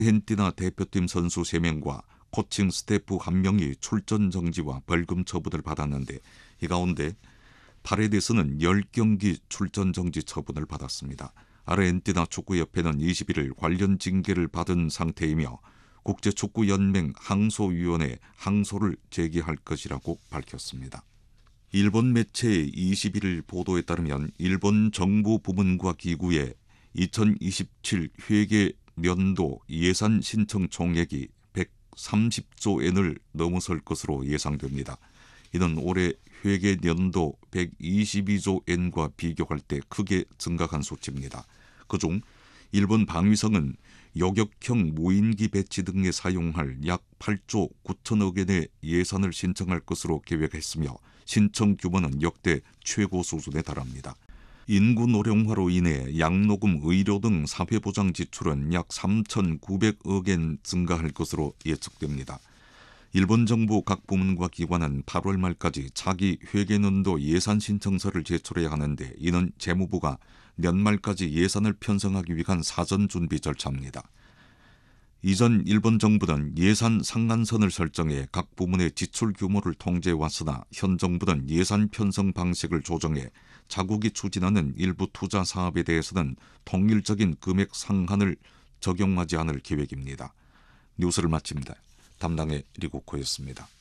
아르헨티나 대표팀 선수 3명과 코칭 스태프 1명이 출전 정지와 벌금 처분을 받았는데 이 가운데 파레데스는 10경기 출전 정지 처분을 받았습니다. 아르헨티나 축구협회는 21일 관련 징계를 받은 상태이며 국제축구연맹 항소위원회에 항소를 제기할 것이라고 밝혔습니다. 일본 매체의 21일 보도에 따르면 일본 정부 부문과 기구의 2027 회계 년도 예산 신청 총액이 130조 엔을 넘어설 것으로 예상됩니다. 이는 올해 회계 년도 122조 엔과 비교할 때 크게 증가한 수치입니다. 그중 일본 방위성은 요격형 무인기 배치 등에 사용할 약 8조 9천억 엔의 예산을 신청할 것으로 계획했으며 신청 규모는 역대 최고 수준에 달합니다. 인구 노령화로 인해 양로금, 의료 등 사회보장 지출은 약 3,900억 엔 증가할 것으로 예측됩니다. 일본 정부 각 부문과 기관은 8월 말까지 차기 회계년도 예산 신청서를 제출해야 하는데 이는 재무부가 연말까지 예산을 편성하기 위한 사전 준비 절차입니다. 이전 일본 정부는 예산 상한선을 설정해 각 부문의 지출 규모를 통제해왔으나 현 정부는 예산 편성 방식을 조정해 자국이 추진하는 일부 투자 사업에 대해서는 통일적인 금액 상한을 적용하지 않을 계획입니다. 뉴스를 마칩니다. 담당의 리고코였습니다.